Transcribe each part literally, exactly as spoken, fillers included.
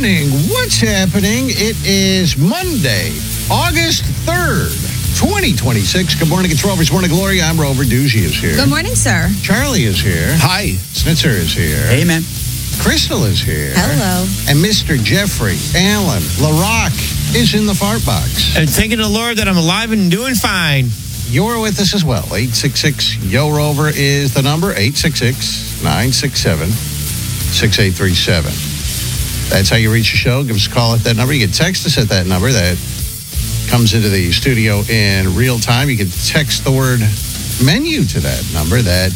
morning. What's happening? It is Monday, August third, twenty twenty-six. Good morning. It's Rover's Morning Glory. I'm Rover. Doozy is here. Good morning, sir. Charlie is here. Hi. Snitzer is here. Hey, man. Crystal is here. Hello. And Mister Jeffrey Allen LaRock is in the fart box. And thanking the Lord that I'm alive and doing fine. You're with us as well. eight six six, Y O ROVER is the number. eight six six, nine six seven, six eight three seven. That's how you reach the show. Give us a call at that number. You can text us at that number. That comes into the studio in real time. You can text the word menu to that number. That,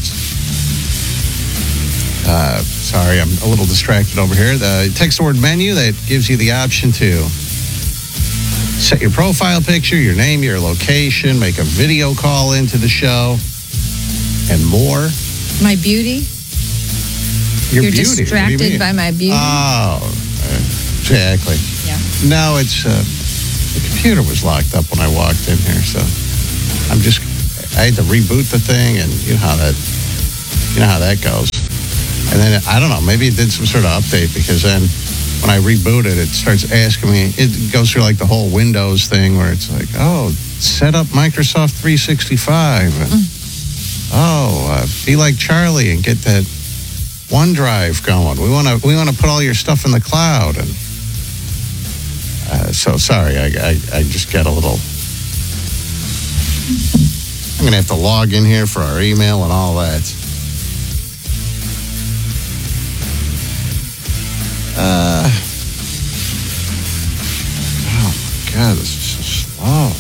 uh, sorry, I'm a little distracted over here. The text the word menu. That gives you the option to set your profile picture, your name, your location, make a video call into the show, and more. My beauty? Your You're beauty. What do you distracted mean? by my beauty? Oh, exactly. Yeah. No, it's, uh, the computer was locked up when I walked in here, so I'm just, I had to reboot the thing, and you know how that, you know how that goes. And then, I don't know, maybe it did some sort of update, because then when I reboot it, it starts asking me, it goes through like the whole Windows thing where it's like, oh, set up Microsoft three sixty-five. And, mm. Oh, uh, be like Charlie and get that OneDrive going. We want to we want to put all your stuff in the cloud. And uh, so, sorry, I, I, I just got a little... I'm going to have to log in here for our email and all that. Uh, oh, my God, this is so slow.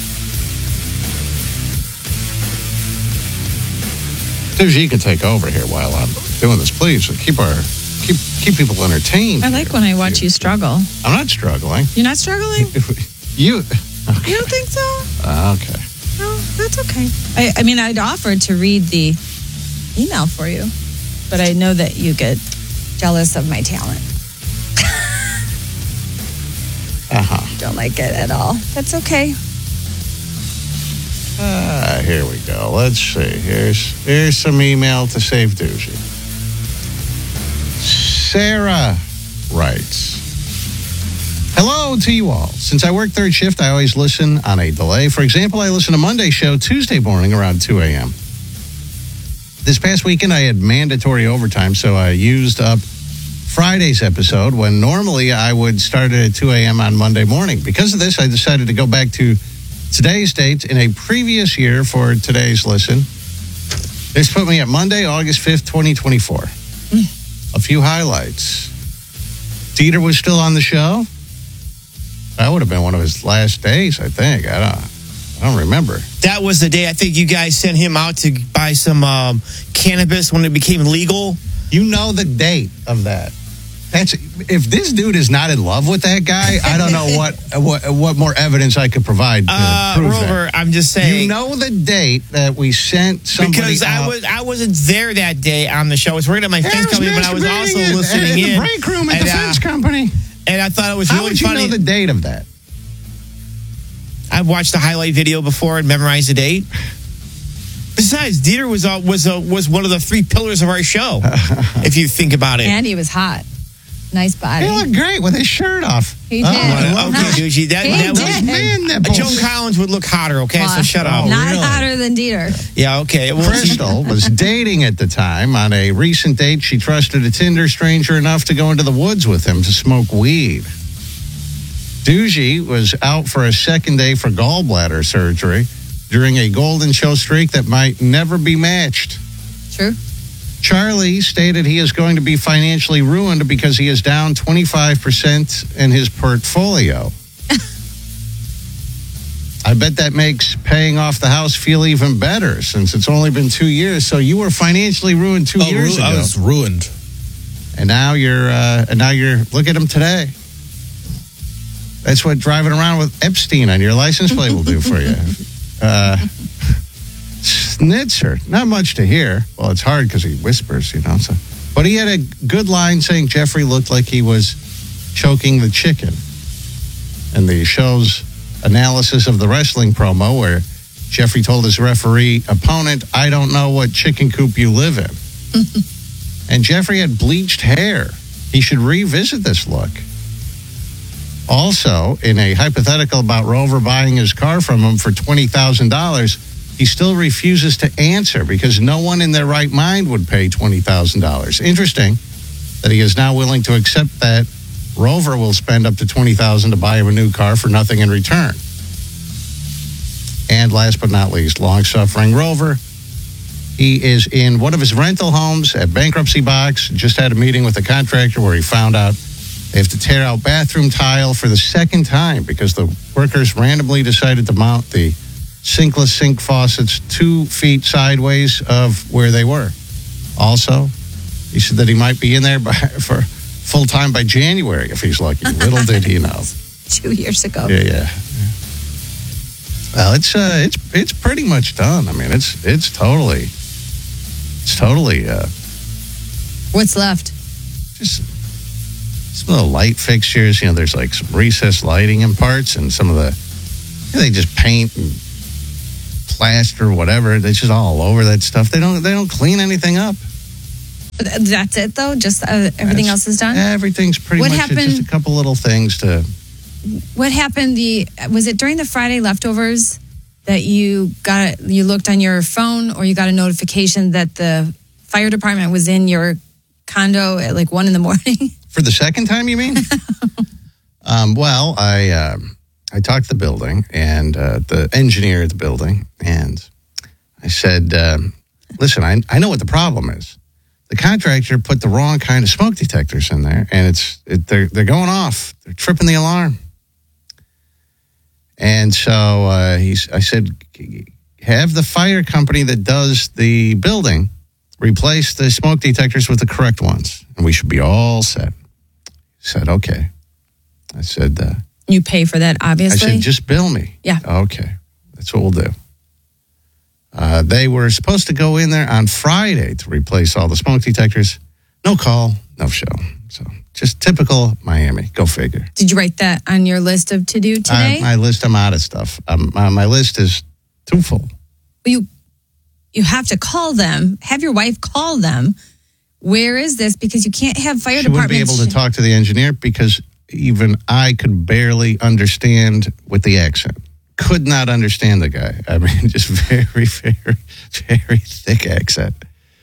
Dude, you can take over here while I'm doing this, please. Keep our keep keep people entertained. I like when I watch you struggle. I'm not struggling. You're not struggling? You... Okay. You don't think so? Uh, okay. No, that's okay. I, I mean, I'd offered to read the email for you, but I know that you get jealous of my talent. Uh-huh. Don't like it at all. That's okay. Ah, uh, here we go. Let's see. Here's here's some email to save Doozy. Sarah writes, hello to you all. Since I work third shift, I always listen on a delay. For example, I listen to Monday show Tuesday morning around two a.m. This past weekend, I had mandatory overtime, so I used up Friday's episode when normally I would start it at two a.m. on Monday morning. Because of this, I decided to go back to today's date in a previous year for today's listen. This put me at Monday, August fifth, twenty twenty-four. Mm. A few highlights. Dieter was still on the show. That would have been one of his last days, I think. I don't, I don't remember. That was the day I think you guys sent him out to buy some um, cannabis when it became legal. You know the date of that. That's if this dude is not in love with that guy, I don't know what what, what more evidence I could provide to uh, prove Rover, that. I'm just saying. You know the date that we sent somebody because out. I was I wasn't there that day on the show. I was working at my fence was company, but I was also masturbating listening at, in. in the break room at and, the fence uh, company. And I thought it was How really would you funny. know the date of that? I've watched the highlight video before and memorized the date. Besides, Dieter was uh, was uh, was one of the three pillars of our show. If you think about it, And he was hot. Nice body. He looked great with his shirt off. He Oh, did. I love okay, that. Doogie, that, He that did. was, Man, uh, nipples. Joan Collins would look hotter. Okay, so shut up. Oh, Not really? hotter than Dieter. Yeah, okay. Well, Crystal was dating at the time. On a recent date, she trusted a Tinder stranger enough to go into the woods with him to smoke weed. Doogie was out for a second day for gallbladder surgery during a golden show streak that might never be matched. True. Charlie stated he is going to be financially ruined because he is down twenty-five percent in his portfolio. I bet that makes paying off the house feel even better since it's only been two years. So you were financially ruined two Oh, years ru- ago. I was ruined. And now you're, uh, and now you're, look at him today. That's what driving around with Epstein on your license plate will do for you. Uh, Snitzer, not much to hear. Well, it's hard because he whispers, you know. So, but he had a good line saying Jeffrey looked like he was choking the chicken. And the show's analysis of the wrestling promo where Jeffrey told his referee opponent, I don't know what chicken coop you live in. And Jeffrey had bleached hair. He should revisit this look. Also, in a hypothetical about Rover buying his car from him for twenty thousand dollars, he still refuses to answer because no one in their right mind would pay twenty thousand dollars. Interesting that he is now willing to accept that Rover will spend up to twenty thousand dollars to buy him a new car for nothing in return. And last but not least, long-suffering Rover. He is in one of his rental homes at Bankruptcy Box. Just had a meeting with the contractor where he found out they have to tear out bathroom tile for the second time because the workers randomly decided to mount the sinkless sink faucets two feet sideways of where they were. Also, he said that he might be in there by, for full time by January if he's lucky. Little did he know. Two years ago. Yeah, yeah. Well, it's uh, it's it's pretty much done. I mean, it's it's totally, it's totally. Uh, What's left? Just some of the light fixtures. You know, there's like some recessed lighting in parts, and some of the you know, they just paint and plaster or whatever. They just all over that stuff. They don't they don't clean anything up. That's it, though? Just uh, everything That's, else is done? Everything's pretty what much happened, just a couple little things to... What happened, the was it during the Friday leftovers that you got, you looked on your phone or you got a notification that the fire department was in your condo at like one in the morning? For the second time, you mean? um, well, I, uh, I talked to the building and uh, the engineer at the building, and I said, uh, listen, I, I know what the problem is. The contractor put the wrong kind of smoke detectors in there, and it's it, they're they're going off. They're tripping the alarm. And so uh, he's. I said, have the fire company that does the building replace the smoke detectors with the correct ones, and we should be all set. He said, okay. I said, uh, you pay for that, obviously. I said, just bill me. Yeah. Okay, that's what we'll do. Uh, they were supposed to go in there on Friday to replace all the smoke detectors. No call, no show. So just typical Miami. Go figure. Did you write that on your list of to-do today? I, my list, I'm out of stuff. Um, my, my list is too full. Well, you, you have to call them. Have your wife call them. Where is this? Because you can't have fire she departments. She wouldn't be able to talk to the engineer because even I could barely understand with the accent. Could not understand the guy. I mean, just very, very, very thick accent.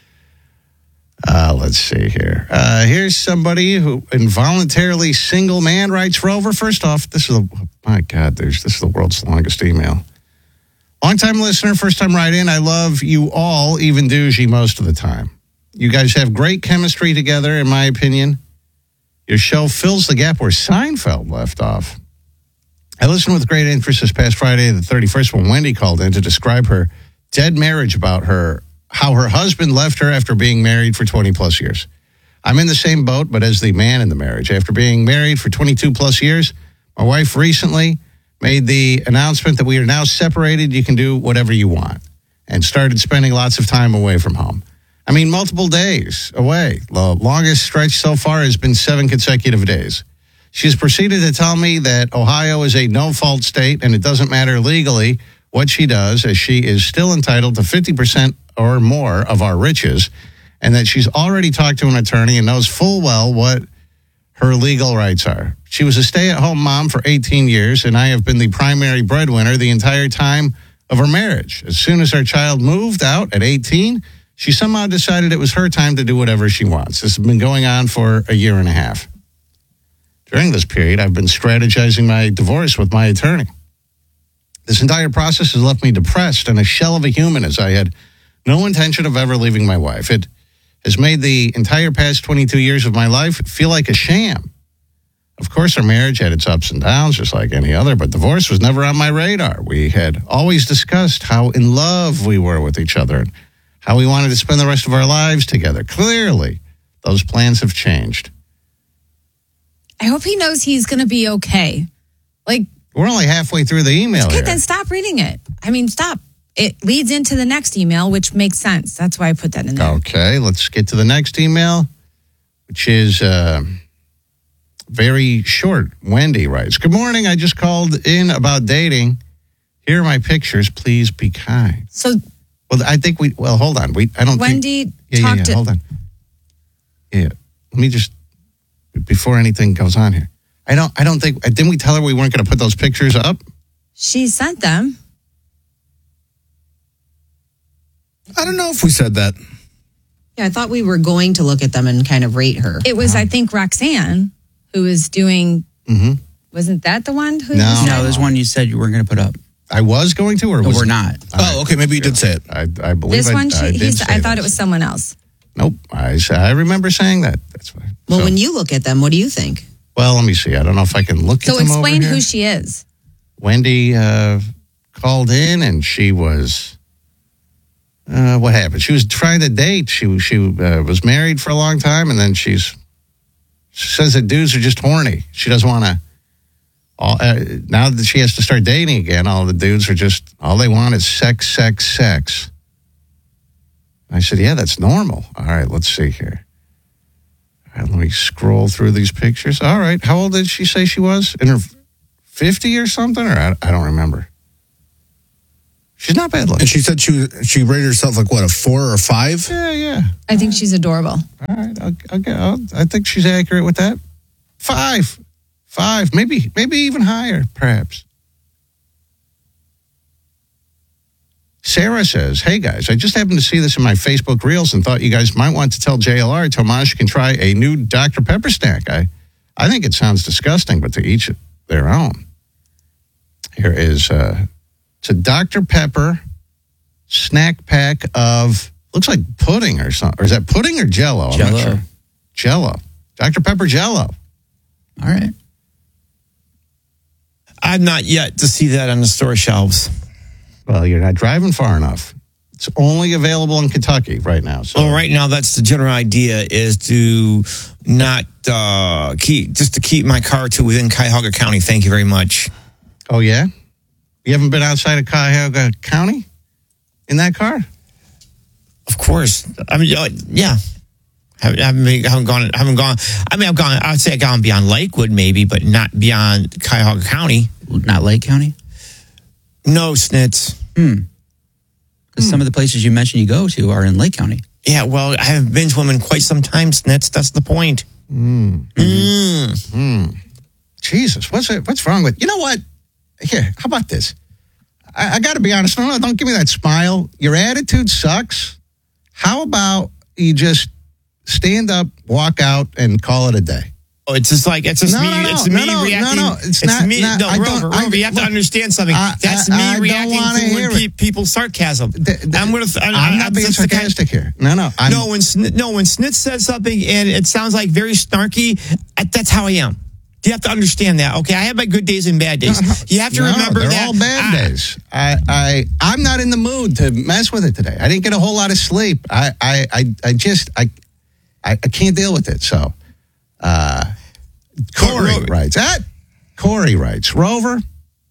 Uh, let's see here. Uh, here's somebody who involuntarily single man writes Rover. First off, this is a, oh my God, there's this is the world's longest email. Long-time listener, first-time write-in. I love you all, even douchey most of the time. You guys have great chemistry together, in my opinion. Your show fills the gap where Seinfeld left off. I listened with great interest this past Friday, the thirty-first, when Wendy called in to describe her dead marriage, about her, how her husband left her after being married for twenty plus years. I'm in the same boat, but as the man in the marriage. After being married for twenty-two plus years, my wife recently made the announcement that we are now separated. You can do whatever you want, and started spending lots of time away from home. I mean, multiple days away. The longest stretch so far has been seven consecutive days. She's proceeded to tell me that Ohio is a no-fault state and it doesn't matter legally what she does, as she is still entitled to fifty percent or more of our riches, and that she's already talked to an attorney and knows full well what her legal rights are. She was a stay-at-home mom for eighteen years, and I have been the primary breadwinner the entire time of her marriage. As soon as our child moved out at eighteen, she somehow decided it was her time to do whatever she wants. This has been going on for a year and a half. During this period, I've been strategizing my divorce with my attorney. This entire process has left me depressed and a shell of a human, as I had no intention of ever leaving my wife. It has made the entire past twenty-two years of my life feel like a sham. Of course, our marriage had its ups and downs, just like any other, but divorce was never on my radar. We had always discussed how in love we were with each other and how we wanted to spend the rest of our lives together. Clearly, those plans have changed. I hope he knows he's going to be okay. Like, we're only halfway through the email okay, here. then stop reading it. I mean, stop. It leads into the next email, which makes sense. That's why I put that in there. Okay, let's get to the next email, which is uh, very short. Wendy writes, good morning. I just called in about dating. Here are my pictures. Please be kind. So, well, I think we, well, hold on. We, I don't Wendy think. Yeah, talked yeah, yeah, to. hold on. Yeah, let me just, before anything goes on here. I don't. I don't think. Didn't we tell her we weren't going to put those pictures up? She sent them. I don't know if we said that. Yeah, I thought we were going to look at them and kind of rate her. It was, I think, Roxanne who was doing. Mm-hmm. Wasn't that the one who? No. No, there's one you said you weren't going to put up. I was going to, or No, was we're it- not. Oh, okay. Maybe you did say it. I, I believe This I, one, she, I did he's, say I thought that. it was someone else. Nope. I s- I remember saying that. That's fine. Well, So- when you look at them, what do you think? well, let me see. I don't know if I can look So at them over explain here. who she is. Wendy uh, called in, and she was. Uh, what happened? She was trying to date. She she uh, was married for a long time, and then she's she says that dudes are just horny. She doesn't want to. All, uh, now that she has to start dating again, all the dudes are just all they want is sex, sex, sex. I said, yeah, that's normal. All right, let's see here. All right, let me scroll through these pictures. All right, how old did she say she was? In her fifty or something, or I, I don't remember. She's not bad looking. And she said she was, she rated herself like what, a four or a five? Yeah, yeah. I think she's adorable. All right, I'll, I'll, get- I'll, I think she's accurate with that. Five, five, maybe, maybe even higher, perhaps. Sarah says, "Hey guys, I just happened to see this in my Facebook Reels and thought you guys might want to tell J L R Tomash can try a new Doctor Pepper snack. I, I think it sounds disgusting, but to each their own. Here is uh, it's a Doctor Pepper snack pack of looks like pudding or something. Or is that pudding or Jello? I'm Jell-O. not sure. Jello, Doctor Pepper Jello. All right. I'm not yet to see that on the store shelves. Well, you're not driving far enough. It's only available in Kentucky right now. So Well, right now, that's the general idea is to not uh, keep, just to keep my car to within Cuyahoga County. Thank you very much. Oh, yeah? You haven't been outside of Cuyahoga County in that car? Of course. I mean, uh, yeah. Haven't, haven't, been- haven't gone, haven't gone, I mean, I've gone, I would say I've gone beyond Lakewood maybe, but not beyond Cuyahoga County. Not Lake County? No, Snitz. Hmm. Because some of the places you mentioned you go to are in Lake County. Yeah, well, I haven't been to them in quite some time, Snitz. That's the point. Mm. Mm. Mm. Jesus, what's it, what's wrong with, you know what? Here, how about this? I, I got to be honest. No, no, don't give me that smile. Your attitude sucks. How about you just stand up, walk out, and call it a day? Oh, it's just like, it's just No, me, no, no, it's no, me no, reacting. no, no, it's not- me, not- no, I don't- Rover, I- Rover, you have to look, understand something. I- That's I- me I don't reacting wanna to hear when it. pe- people's sarcasm. Th- th- I'm, gonna, I, I'm I, not being that's the kind- sarcastic here. No, no. I'm, No, when Snit, no, when Snit says something and it sounds like very snarky, I- that's how I am. You have to understand that, okay? I have my good days and bad days. You have to no, remember they're that. all bad I- days. I, I, I'm not in the mood to mess with it today. I didn't get a whole lot of sleep. I, I, I, I just, I, I, I can't deal with it. So, uh, Corey Rover. writes that. Corey writes, Rover.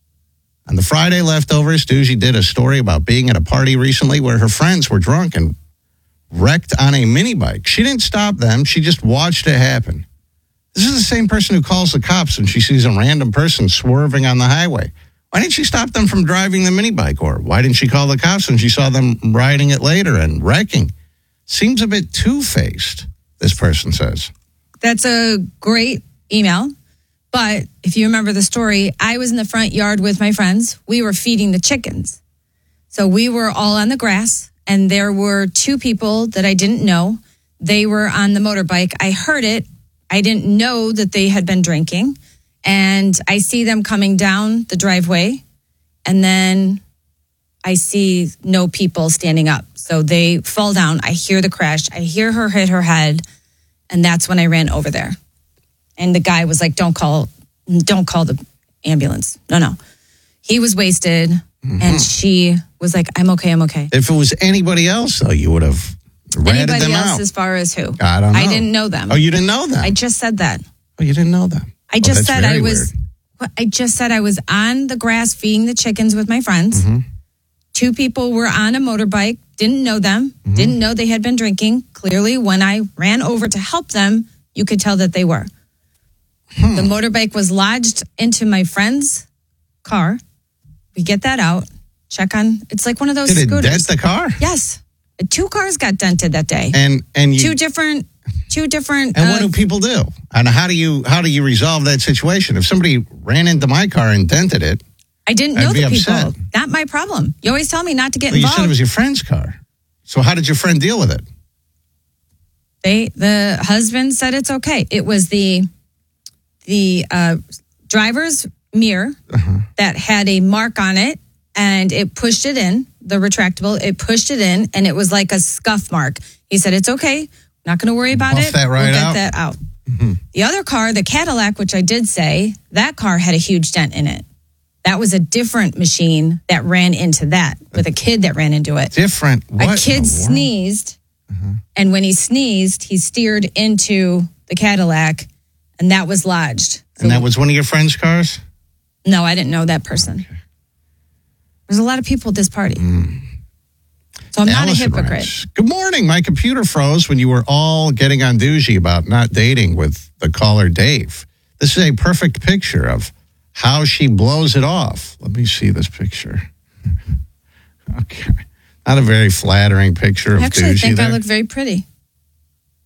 On the Friday leftovers, Doogie did a story about being at a party recently where her friends were drunk and wrecked on a mini bike. She didn't stop them. She just watched it happen. This is the same person who calls the cops when she sees a random person swerving on the highway. Why didn't she stop them from driving the mini bike? Or why didn't she call the cops when she saw them riding it later and wrecking? Seems a bit two-faced, this person says. That's a great email. But if you remember the story, I was in the front yard with my friends. We were feeding the chickens. So we were all on the grass, and there were two people that I didn't know. They were on the motorbike. I heard it. I didn't know that they had been drinking. And I see them coming down the driveway. And then I see no people standing up. So they fall down. I hear the crash. I hear her hit her head. And that's when I ran over there. And the guy was like, don't call, don't call the ambulance. No, no. He was wasted. Mm-hmm. And she was like, I'm okay, I'm okay. If it was anybody else, though, you would have ratted Anybody them else out. as far as who? I don't know. I didn't know them. Oh, you didn't know them? I just said that. Oh, you didn't know them? I Oh, just that's said I very was, weird. I just said I was on the grass feeding the chickens with my friends. Mm-hmm. Two people were on a motorbike, didn't know them, Mm-hmm. didn't know they had been drinking. Clearly, when I ran over to help them, you could tell that they were. Hmm. The motorbike was lodged into my friend's car. We get that out, check on, it's like one of those Did it scooters. dent the car? Yes. Two cars got dented that day. And and you Two different two different. And what uh, do people do? And how do you how do you resolve that situation? If somebody ran into my car and dented it, I didn't I'd know be the people. upset. Not my problem. You always tell me not to get well, you involved. said it was your friend's car. So how did your friend deal with it? They the husband said it's okay. It was the the uh, driver's mirror Uh-huh. that had a mark on it, and it pushed it in. The retractable, it pushed it in, and it was like a scuff mark. He said it's okay. Not going to worry about Buff it. that right we'll get out. that out. The other car, the Cadillac, which I did say, that car had a huge dent in it. That was a different machine that ran into that with a kid that ran into it. Different. What A in kid the world? sneezed, and when he sneezed, he steered into the Cadillac, and that was lodged. And that was one of your friend's cars? No, I didn't know that person. There's a lot of people at this party. So I'm not a Allison hypocrite. writes, good morning. My computer froze when you were all getting on Doogie about not dating with the caller Dave. This is a perfect picture of how she blows it off. Let me see this picture. Okay. Not a very flattering picture of Actually, I Doogie think there. I look very pretty.